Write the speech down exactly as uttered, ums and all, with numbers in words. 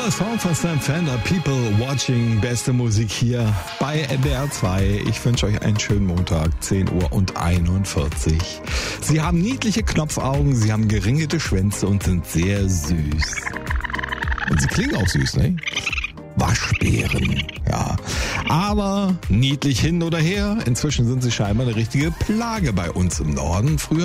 Neuer Song von Sam Fender, People Watching, beste Musik hier bei N D R zwei. Ich wünsche euch einen schönen Montag, zehn Uhr und einundvierzig. Sie haben niedliche Knopfaugen, sie haben geringelte Schwänze und sind sehr süß. Und sie klingen auch süß, ne? Waschbären, ja. Aber niedlich hin oder her, inzwischen sind sie scheinbar eine richtige Plage bei uns im Norden. Früher